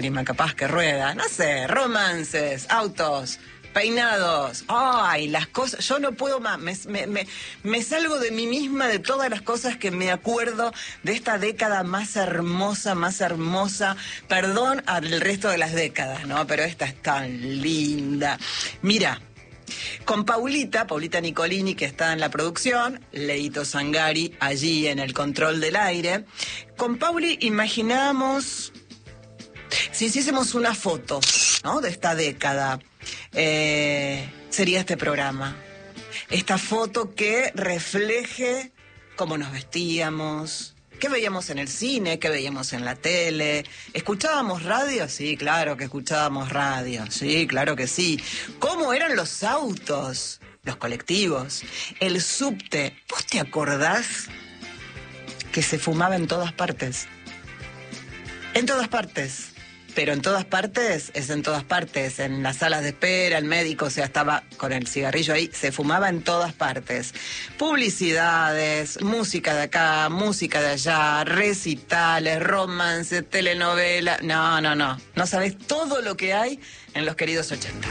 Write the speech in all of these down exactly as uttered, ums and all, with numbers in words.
capaz que rueda, no sé, romances, autos, peinados, ay, las cosas, yo no puedo más, me, me, me, me salgo de mí misma de todas las cosas que me acuerdo de esta década más hermosa, más hermosa, perdón al resto de las décadas, ¿no? Pero esta es tan linda. Mira, con Paulita, Paulita Nicolini, que está en la producción, Leito Zangari allí en el control del aire, con Pauli imaginábamos, si hiciésemos una foto, ¿no?, de esta década, eh, sería este programa. Esta foto que refleje cómo nos vestíamos, qué veíamos en el cine, qué veíamos en la tele. ¿Escuchábamos radio? Sí, claro que escuchábamos radio. Sí, claro que sí. ¿Cómo eran los autos, los colectivos, el subte? ¿Vos te acordás que se fumaba en todas partes? En todas partes. Pero en todas partes, es en todas partes, en las salas de espera, el médico, o sea, estaba con el cigarrillo ahí, se fumaba en todas partes. Publicidades, música de acá, música de allá, recitales, romances, telenovelas. No, no, no, no sabés todo lo que hay en los queridos ochenta.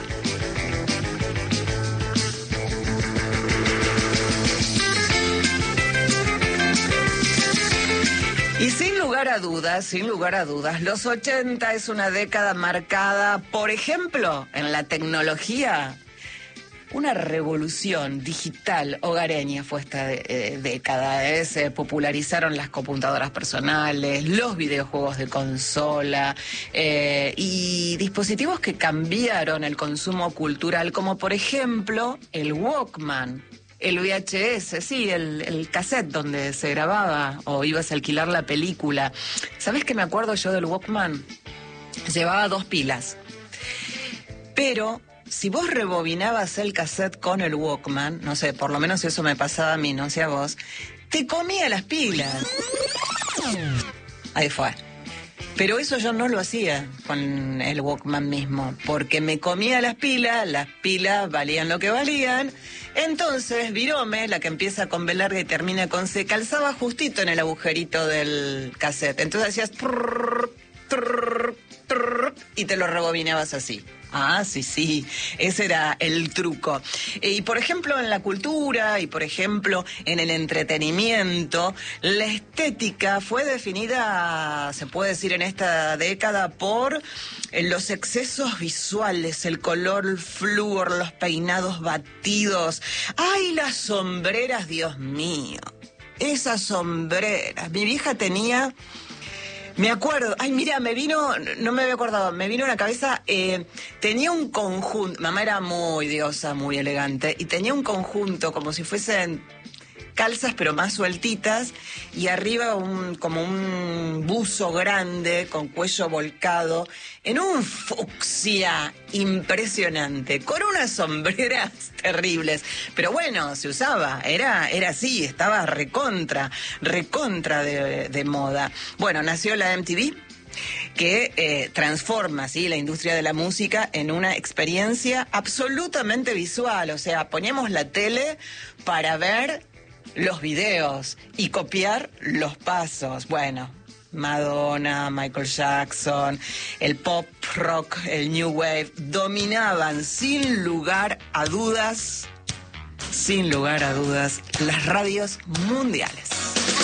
Y sin lugar a dudas, sin lugar a dudas, los ochenta es una década marcada, por ejemplo, en la tecnología. Una revolución digital hogareña fue esta eh, década. Eh. Se popularizaron las computadoras personales, los videojuegos de consola eh, y dispositivos que cambiaron el consumo cultural, como por ejemplo el Walkman. El V H S, sí, el, el cassette donde se grababa o ibas a alquilar la película. ¿Sabés qué me acuerdo yo del Walkman? Llevaba dos pilas. Pero si vos rebobinabas el cassette con el Walkman, no sé, por lo menos eso me pasaba a mí, no sé a vos, te comía las pilas. Ahí fue. Pero eso yo no lo hacía con el Walkman mismo, porque me comía las pilas, las pilas valían lo que valían. Entonces, Virome, la que empieza con B larga y termina con C, calzaba justito en el agujerito del cassette. Entonces hacías trrr, trrr, trrr, y te lo rebobinabas así. Ah, sí, sí, ese era el truco. Y por ejemplo en la cultura y por ejemplo en el entretenimiento, la estética fue definida, se puede decir en esta década, por los excesos visuales, el color flúor, los peinados batidos. ¡Ay, las sombreras, Dios mío! Esas sombreras. Mi vieja tenía... Me acuerdo, ay mira, me vino, no me había acordado, me vino a la cabeza, eh, tenía un conjunto, mamá era muy diosa, muy elegante, y tenía un conjunto como si fuesen calzas pero más sueltitas, y arriba un como un buzo grande con cuello volcado, en un fucsia impresionante, con unas sombreras terribles, pero bueno, se usaba, era, era así, estaba recontra, recontra de, de moda. Bueno, nació la M T V, que eh, transforma, ¿sí?, la industria de la música en una experiencia absolutamente visual, o sea, poníamos la tele para ver los videos y copiar los pasos. Bueno, Madonna, Michael Jackson, el pop rock, el new wave, dominaban sin lugar a dudas, sin lugar a dudas, las radios mundiales.